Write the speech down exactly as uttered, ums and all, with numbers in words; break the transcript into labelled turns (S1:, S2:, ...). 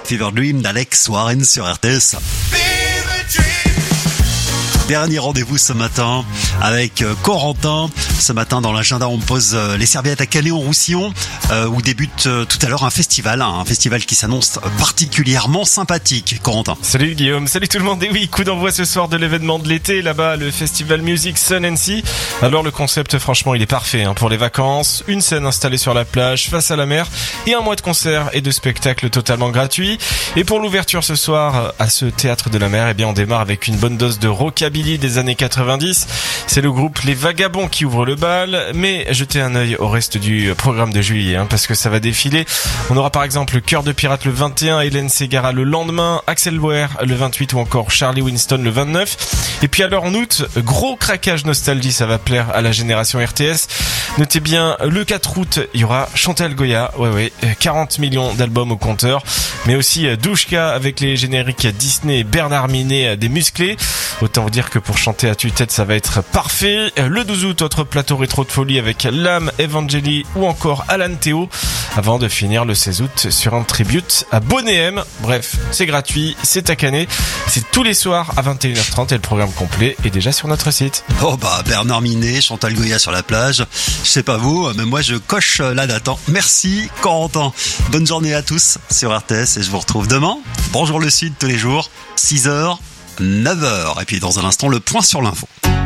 S1: Fever Dream d'Alex Warren sur R T S. Dernier rendez-vous ce matin avec Corentin. Ce matin dans l'agenda, on pose les serviettes à Canet-en-Roussillon euh, où débute euh, tout à l'heure un festival, hein, un festival qui s'annonce particulièrement sympathique. Corentin.
S2: Salut Guillaume, salut tout le monde. Et oui, coup d'envoi ce soir de l'événement de l'été là-bas, le festival Music Sun and Sea. Alors le concept, franchement, il est parfait hein, pour les vacances. Une scène installée sur la plage, face à la mer, et un mois de concerts et de spectacles totalement gratuits. Et pour l'ouverture ce soir à ce théâtre de la mer, eh bien on démarre avec une bonne dose de rockabilly des années quatre-vingt-dix. C'est le groupe Les Vagabonds qui ouvre le bal, mais jetez un œil au reste du programme de juillet hein, parce que ça va défiler. On aura par exemple le Cœur de Pirate le vingt et un, Hélène Ségara le lendemain, Axel Bauer le vingt-huit ou encore Charlie Winston le vingt-neuf. Et puis alors en août, gros craquage nostalgie, ça va plaire à la génération R T S. Notez bien, le quatre août, il y aura Chantal Goya, ouais ouais, quarante millions d'albums au compteur, mais aussi Douchka avec les génériques Disney et Bernard Minet des musclés. Autant vous dire que pour chanter à tue-tête, ça va être parfait. Le douze août, autre plateau rétro de folie avec Lam, Evangeli ou encore Alan Théo, avant de finir le seize août sur un tribute à Bonnet M. Bref, c'est gratuit, c'est à Canet, c'est tous les soirs à vingt et une heures trente et le programme complet est déjà sur notre site.
S1: Oh bah Bernard Minet, Chantal Goya sur la plage, je sais pas vous, mais moi je coche la date. Merci Corentin. Bonne journée à tous sur R T S et je vous retrouve demain. Bonjour le Sud tous les jours, six heures, neuf heures. Et puis dans un instant, le point sur l'info.